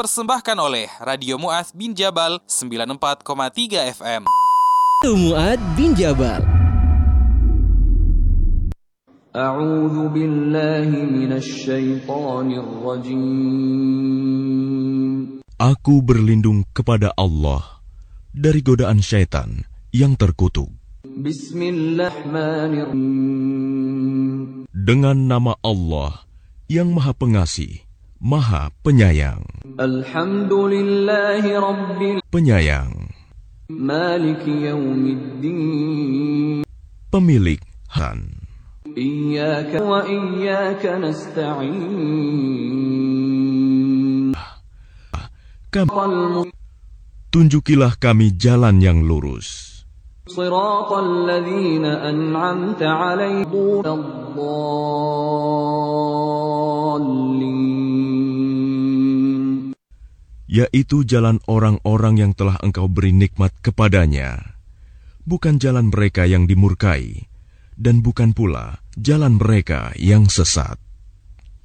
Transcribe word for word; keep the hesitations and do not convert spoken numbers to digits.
dipersembahkan oleh Radio Mu'adz bin Jabal sembilan puluh empat koma tiga F M. Radio Mu'adz bin Jabal. A'udzu billahi minasy syaithanir rajim. Aku berlindung kepada Allah dari godaan syaitan yang terkutuk. Bismillahirrahmanirrahim. Dengan nama Allah yang Maha Pengasih, Maha Penyayang. Alhamdulillahi rabbil Penyayang, maliki yaumiddin. pemilik Han. Iyyaka wa iyyaka nasta'in. Kami, tunjukilah kami jalan yang lurus. Shiratal ladzina an'amta 'alaihim wad-dallin. Yaitu jalan orang-orang yang telah Engkau beri nikmat kepadanya, bukan jalan mereka yang dimurkai, dan bukan pula jalan mereka yang sesat.